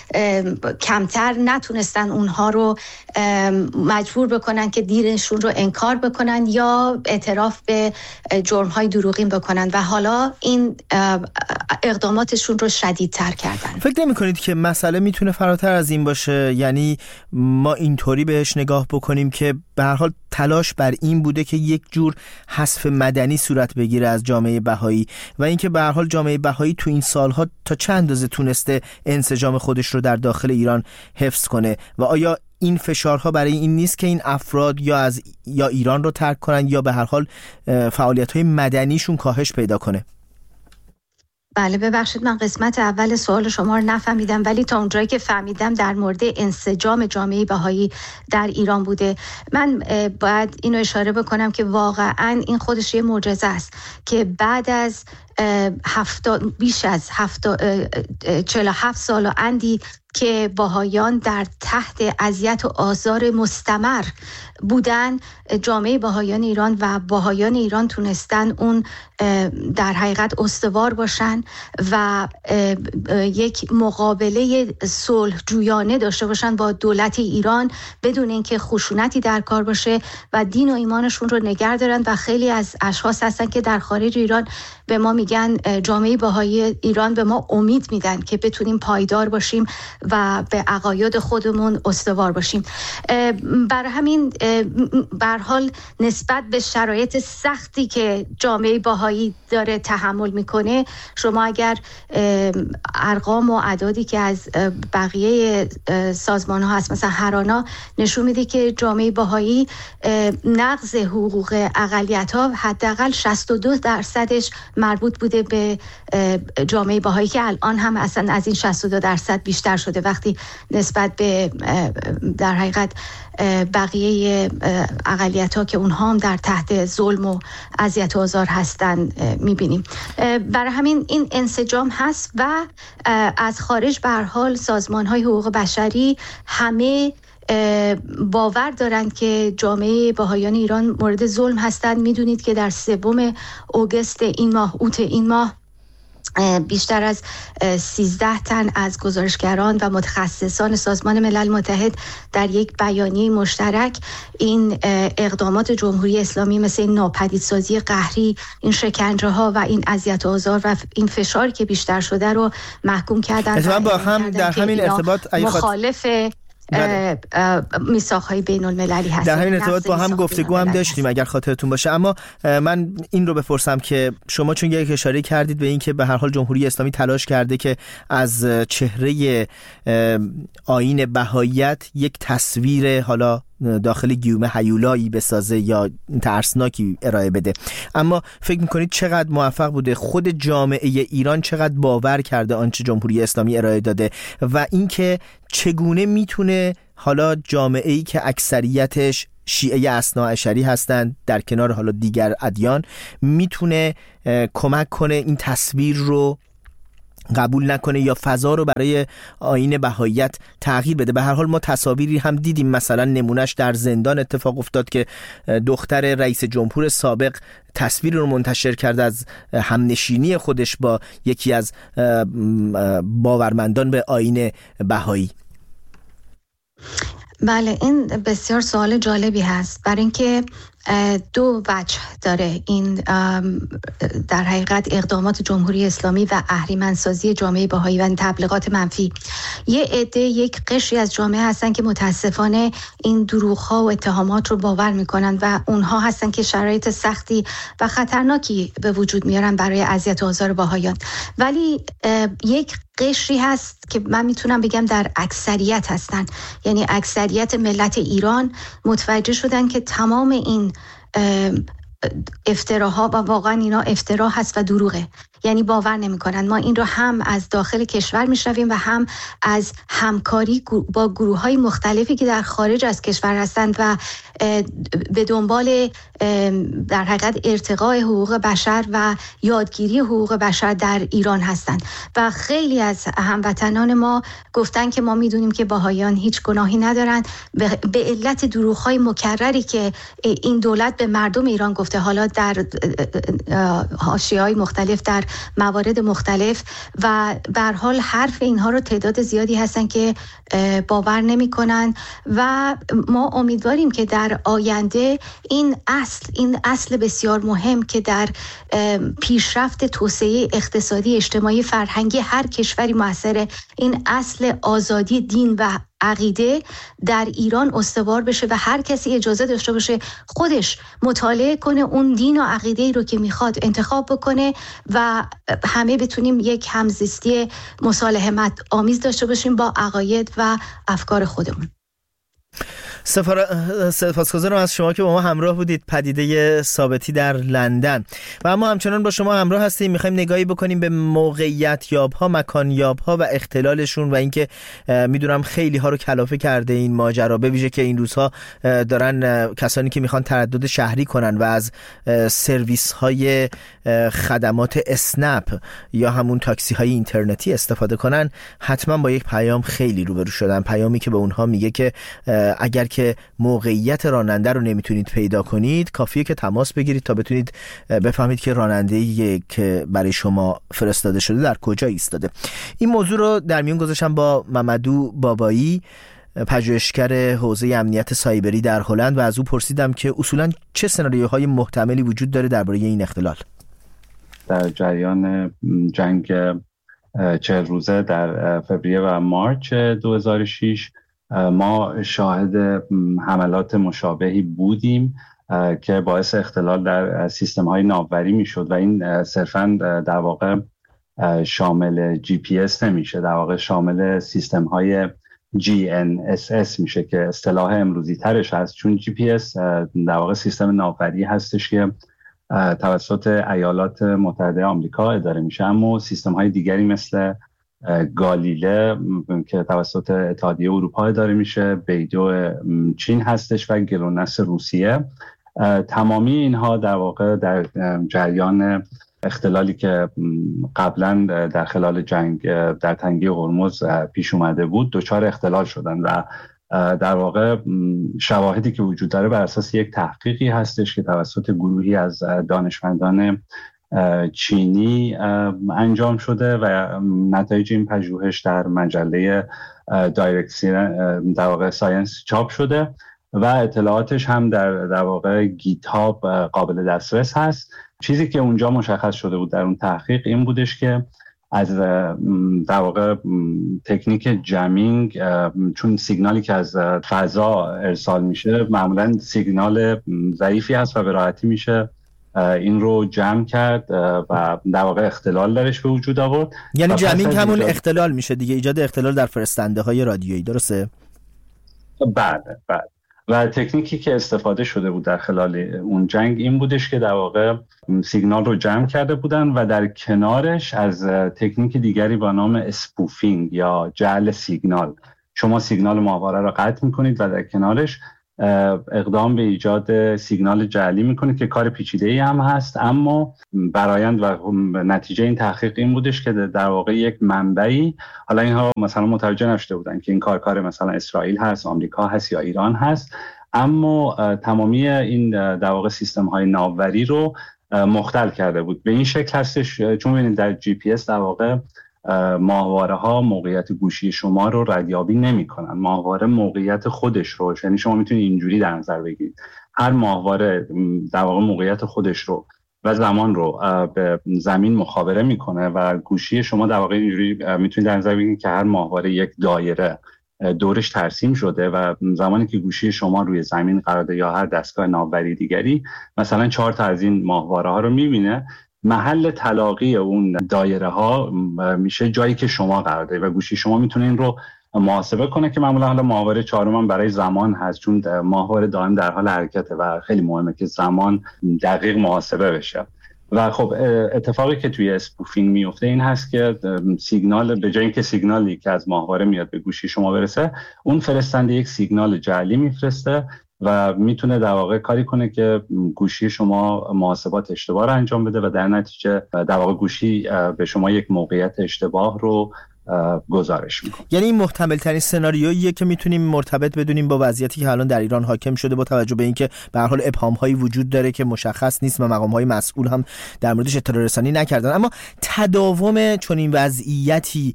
کمتر نتونستن اونها رو مجبور بکنن که دیرشون رو انکار بکنن یا اعتراف به جرم‌های دروغین بکنن و حالا این اقداماتشون رو شدیدتر کردن. فکر نمی‌کنید که مسئله میتونه فراتر از این باشه؟ یعنی ما اینطوری بهش نگاه بکنیم که به هر حال تلاش بر این بوده که یک جور حذف مدنی صورت بگیره از جامعه بهایی و اینکه به هر حال جامعه بهایی تو این سالها تا چند اندازه تونسته انسجام خودش رو در داخل ایران حفظ کنه و آیا این فشارها برای این نیست که این افراد یا از یا ایران رو ترک کنن یا به هر حال فعالیت‌های مدنیشون کاهش پیدا کنه؟ بله ببخشید من قسمت اول سوال شما رو نفهمیدم، ولی تا اونجایی که فهمیدم در مورد انسجام جامعه بهایی در ایران بوده. من باید اینو اشاره بکنم که واقعا این خودش یه معجزه است که بعد از هفتا بیش از هفتا چهل و هفت سال و اندی که بهاییان در تحت اذیت و آزار مستمر بودن، جامعه بهاییان ایران و بهاییان ایران تونستن اون در حقیقت استوار باشن و یک مقابله صلح جویانه داشته باشن با دولت ایران بدون اینکه خشونتی در کار باشه و دین و ایمانشون رو نگه دارن. و خیلی از اشخاص هستن که در خارج ایران به ما میگن، جامعه بهایی ایران به ما امید میدن که بتونیم پایدار باشیم و به عقاید خودمون استوار باشیم. برای همین به هر حال نسبت به شرایط سختی که جامعه بهایی داره تحمل میکنه، شما اگر ارقام و اعدادی که از بقیه سازمان ها هست مثلا هرانا نشون میده که جامعه بهایی نقض حقوق اقلیت ها حداقل شصت و دو درصدش مربوط بوده به جامعه بهایی که الان هم اصلا از این شصت و دو درصد بیشتر شده وقتی نسبت به در حقیقت بقیه اقلیت ها که اونها هم در تحت ظلم و اذیت و آزار هستن میبینیم. برای همین این انسجام هست و از خارج به هر حال سازمان های حقوق بشری همه باور دارند که جامعه بهاییان ایران مورد ظلم هستند. میدونید که در سوم اوگوست این ماه اوت این ماه بیشتر از سیزده تن از گزارشگران و متخصصان سازمان ملل متحد در یک بیانیه مشترک این اقدامات جمهوری اسلامی مثل این ناپدیدسازی قهری، این شکنجه ها و این اذیت و آزار و این فشار که بیشتر شده رو محکوم کردن. با هم در همین ارتباط مخالف میثاق‌های بین المللی هست. در همین ارتباط با هم گفتگو هم داشتیم اگر خاطرتون باشه، اما من این رو بپرسم که شما چون یک اشاره کردید به این که به هر حال جمهوری اسلامی تلاش کرده که از چهره آیین بهاییت یک تصویر حالا داخل گیومه هیولایی بسازه یا ترسناکی ارائه بده، اما فکر میکنید چقدر موفق بوده؟ خود جامعه ایران چقدر باور کرده آنچه جمهوری اسلامی ارائه داده و اینکه چگونه میتونه حالا جامعه‌ای که اکثریتش شیعه اثناعشری هستند در کنار حالا دیگر ادیان میتونه کمک کنه این تصویر رو قبول نکنه یا فضا رو برای آیین بهاییت تغییر بده؟ به هر حال ما تصاویری هم دیدیم، مثلا نمونهش در زندان اتفاق افتاد که دختر رئیس جمهور سابق تصویر رو منتشر کرد از همنشینی خودش با یکی از باورمندان به آیین بهایی. بله این بسیار سوال جالبی هست، برای اینکه دو وجه داره این در حقیقت اقدامات جمهوری اسلامی و اهریمنسازی جامعه بهایی و تبلیغات منفی. یه عده، یک قشری از جامعه هستن که متاسفانه این دروغ‌ها و اتهامات رو باور میکنن و اونها هستن که شرایط سختی و خطرناکی به وجود میارن برای اذیت و آزار بهاییان. ولی یک قشری هست که من میتونم بگم در اکثریت هستن، یعنی اکثریت ملت ایران متوجه شدن که تمام این افتراها و واقعا اینا افترا هست و دروغه، یعنی باور نمی‌کنن. ما این رو هم از داخل کشور میشنویم و هم از همکاری با گروه‌های مختلفی که در خارج از کشور هستند و به دنبال در حقیقت ارتقاء حقوق بشر و یادگیری حقوق بشر در ایران هستند و خیلی از هموطنان ما گفتن که ما میدونیم که بهائیان هیچ گناهی ندارن، به علت دروغ‌های مکرری که این دولت به مردم ایران گفته، حالا در حاشیه‌های مختلف، در موارد مختلف، و به هر حال حرف اینها رو تعداد زیادی هستن که باور نمی‌کنن و ما امیدواریم که در آینده این اصل این اصل بسیار مهم که در پیشرفت توسعه اقتصادی، اجتماعی، فرهنگی هر کشوری موثره، این اصل آزادی دین و عقیده در ایران استوار بشه و هر کسی اجازه داشته باشه خودش مطالعه کنه، اون دین و عقیده‌ای رو که میخواد انتخاب بکنه و همه بتونیم یک همزیستی مصالحت آمیز داشته باشیم با عقاید و افکار خودمون. سپاسگزارم از شما که با ما همراه بودید. پدیده ثابتی در لندن. و اما همچنان با شما همراه هستیم، میخوایم نگاهی بکنیم به موقعیت یاب‌ها، مکان یاب‌ها و اختلالشون و اینکه میدونم خیلی ها رو کلافه کرده این ماجرا، به ویژه که این روزها دارن کسانی که میخوان تردد شهری کنن و از سرویس های خدمات اسنپ یا همون تاکسی های اینترنتی استفاده کنن، حتما با یک پیام خیلی روبرو شدن، پیامی که به اونها میگه که اگر که موقعیت راننده رو نمیتونید پیدا کنید، کافیه که تماس بگیرید تا بتونید بفهمید که راننده‌ای که برای شما فرستاده شده در کجا ایستاده. این موضوع رو در میون گذاشتم با ممدو بابایی، پژوهشگر حوزه امنیت سایبری در هلند، و از او پرسیدم که اصولاً چه سناریوهای محتملی وجود داره درباره این اختلال. در جریان جنگ چهل روزه در فوریه و مارچ دو هزار و شش ما شاهد حملات مشابهی بودیم که باعث اختلال در سیستم‌های ناوبری میشد و این صرفاً در واقع شامل جی پی اس نمیشه، در واقع شامل سیستم‌های جی ان اس اس میشه که اصطلاح امروزی ترش هست، چون جی پی اس در واقع سیستم ناوبری هستش که توسط ایالات متحده آمریکا اداره میشه، اما سیستم‌های دیگری مثل گالیله که توسط اتحادیه اروپا اداره میشه، بیدو چین هستش و گلونس روسیه. تمامی اینها در واقع در جریان اختلالی که قبلا در خلال جنگ در تنگه هرمز پیش اومده بود دچار اختلال شدن و در واقع شواهدی که وجود داره بر اساس یک تحقیقی هستش که توسط گروهی از دانشمندان چینی انجام شده و نتایج این پژوهش در مجله دایرکت در واقع ساینس چاپ شده و اطلاعاتش هم در در واقع گیتاب قابل دسترس هست. چیزی که اونجا مشخص شده بود در اون تحقیق این بودش که از در واقع تکنیک جمینگ، چون سیگنالی که از فضا ارسال میشه معمولا سیگنال ضعیفی هست و به راحتی میشه این رو جمع کرد و در واقع اختلال درش به وجود آورد. یعنی جمینگ همون ایجاد... اختلال میشه دیگه، ایجاد اختلال در فرستنده های رادیویی، درسته؟ بله بله. و تکنیکی که استفاده شده بود در خلال اون جنگ این بودش که در واقع سیگنال رو جمع کرده بودن و در کنارش از تکنیک دیگری با نام اسپوفینگ یا جعل سیگنال، شما سیگنال ماهواره رو قطع میکنید و در کنارش اقدام به ایجاد سیگنال جعلی میکنید که کار پیچیده‌ای هم هست، اما برآیند و نتیجه این تحقیق این بودش که در واقع یک منبعی، حالا اینها مثلا متوجه نشده بودن که این کار کار مثلا اسرائیل هست، آمریکا هست یا ایران هست، اما تمامی این در واقع سیستم های ناوبری رو مختل کرده بود. به این شکل هستش، چون ببینید در جی پی اس در واقع ماهواره ها موقعیت گوشی شما رو ردیابی نمی کنن. ماهواره موقعیت خودش رو، یعنی شما میتونید اینجوری در نظر بگیرید هر ماهواره در واقع موقعیت خودش رو و زمان رو به زمین مخابره میکنه و گوشی شما در واقع اینجوری میتونید در نظر بگیرید که هر ماهواره یک دایره دورش ترسیم شده و زمانی که گوشی شما روی زمین قرار داره یا هر دستگاه ناوبری دیگری مثلا چهار تا از این ماهواره ها رو میبینه، محل تلاقی اون دایره ها میشه جایی که شما قرار دارید و گوشی شما میتونه این رو محاسبه کنه که معمولا حالا ماهواره چهارم هم برای زمان هست، چون ماهواره دائم در حال حرکته و خیلی مهمه که زمان دقیق محاسبه بشه. و خب اتفاقی که توی اسپوفینگ میفته این هست که سیگنال به جای اینکه سیگنالی که از ماهواره میاد به گوشی شما برسه، اون فرستنده یک سیگنال جعلی میفرسته و میتونه در واقع کاری کنه که گوشی شما محاسبات اشتباه رو انجام بده و در نتیجه در واقع گوشی به شما یک موقعیت اشتباه رو گزارش میکنه. یعنی این محتمل ترین سناریوییه که میتونیم مرتبط بدونیم با وضعیتی که الان در ایران حاکم شده، با توجه به اینکه به هر حال ابهام هایی وجود داره که مشخص نیست و مقام های مسئول هم در موردش اطلاع رسانی نکردن. اما تداوم چنین وضعیتی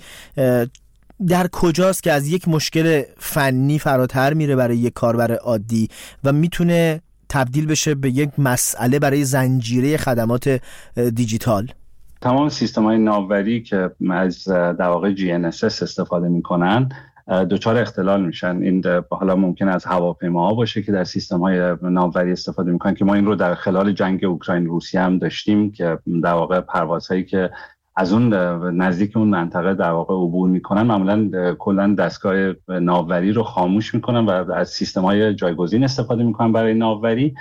در کجاست که از یک مشکل فنی فراتر میره برای یک کاربر عادی و میتونه تبدیل بشه به یک مسئله برای زنجیره خدمات دیجیتال؟ تمام سیستم‌های ناوبری که از در واقع جی ان اس اس استفاده می‌کنن دچار اختلال میشن. این حالا ممکن از هواپیماها باشه که در سیستم‌های ناوبری استفاده می‌کنن که ما این رو در خلال جنگ اوکراین روسیه هم داشتیم که در واقع پروازهایی که از اون نزدیک اون منطقه در واقع عبور می‌کنن معمولاً کلاً دستگاه ناوبری رو خاموش می‌کنن و از سیستم‌های جایگزین استفاده می‌کنن برای ناوبری.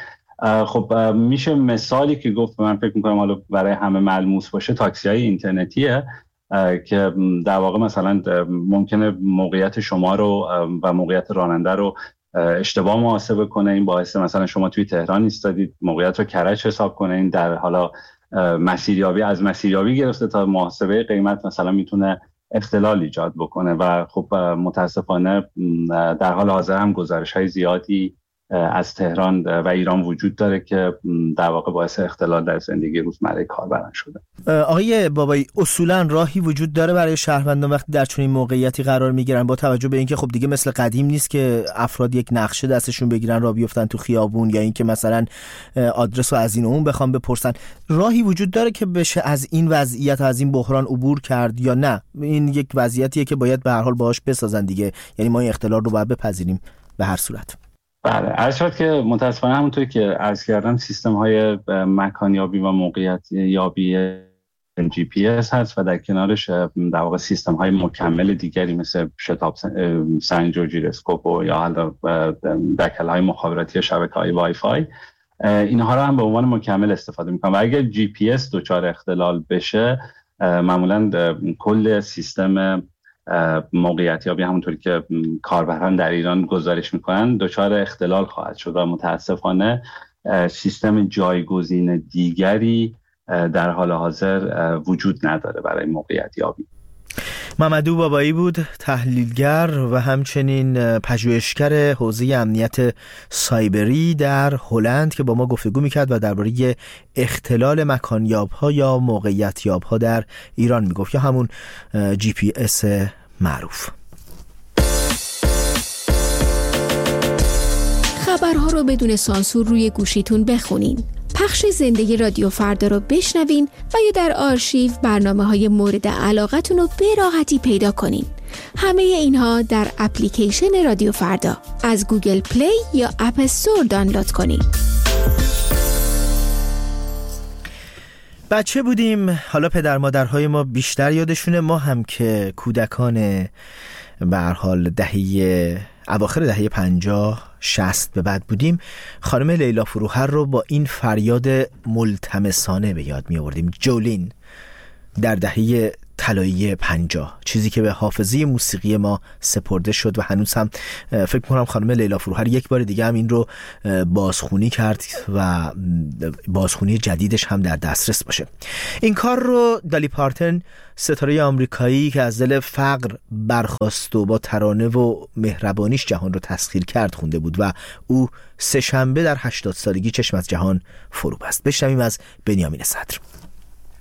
خب میشه مثالی که گفت من فکر میکنم حالا برای همه ملموس باشه، تاکسی های اینترنتیه که در واقع مثلا ممکنه موقعیت شما رو و موقعیت راننده رو اشتباه محاسبه کنه. این باعث مثلا شما توی تهران ایستادید موقعیت رو کرج حساب کنه، این در حالا مسیریابی از مسیریابی گرفته تا محاسبه قیمت مثلا میتونه اختلال ایجاد بکنه و خب متاسفانه در حال حاضر هم گزارش‌های زیادی از تهران و ایران وجود داره که در واقع باعث اختلال در زندگی روزمره کاربران شده. آقای بابایی، اصولا راهی وجود داره برای شهروندان وقتی در چنین موقعیتی قرار میگیرن، با توجه به اینکه خب دیگه مثل قدیم نیست که افراد یک نقشه دستشون بگیرن راه بیفتن تو خیابون یا اینکه مثلا آدرس رو از این و اون بخوام بپرسن، راهی وجود داره که بشه از این وضعیت از این بحران عبور کرد یا نه این یک وضعیتیه که باید به هر حال باهاش بسازن دیگه، یعنی ما این اختلال رو باید بپذیریم به هر صورت؟ بله، عرض شد که متاسفانه همونطور که عرض کردم سیستم های مکانیابی و موقعیت یابی جی پی اس هست و در کنارش در واقع سیستم های مکمل دیگری مثل شتاب سنج و جیروسکوپ و یا حالا دکل های مخابراتی شبکه های وای فای، اینها رو هم به عنوان مکمل استفاده میکنن و اگر جی پی اس دچار اختلال بشه معمولا کل سیستم موقعیت یابی همونطوری که کاربران در ایران گزارش میکنن دچار اختلال خواهد شد و متاسفانه سیستم جایگزین دیگری در حال حاضر وجود نداره برای موقعیت یابی. ممدو بابایی بود، تحلیلگر و همچنین پژوهشگر حوزه امنیت سایبری در هلند که با ما گفتگو میکرد و درباره اختلال مکانیاب‌ها یا موقعیت‌یاب‌ها در ایران میگفت یا همون جی پی اس معروف. خبرها رو بدون سانسور روی گوشیتون بخونین، پخش زنده رادیو فردا رو بشنوین و یا در آرشیو برنامه‌های مورد علاقتون رو به راحتی پیدا کنین. همه اینها در اپلیکیشن رادیو فردا از گوگل پلی یا اپ استور دانلود کنین. بچه بودیم، حالا پدر مادرهای ما بیشتر یادشونه، ما هم که کودکان به هر حال دهه اواخر دهه پنجاه شصت به بعد بودیم، خانم لیلا فروهر رو با این فریاد ملتمسانه به یاد می آوردیم. جولین در دهه طلایی پنجاه، چیزی که به حافظه موسیقی ما سپرده شد و هنوز هم فکر کنم خانم لیلا فروهر یک بار دیگه هم این رو بازخوانی کرد و بازخوانی جدیدش هم در دسترس باشه. این کار رو دالی پارتن، ستاره آمریکایی که از دل فقر برخاست و با ترانه و مهربانیش جهان رو تسخیر کرد خونده بود و او سه شنبه در هشتاد سالگی چشم از جهان فرو بست. بشنویم از بنیامین صدر.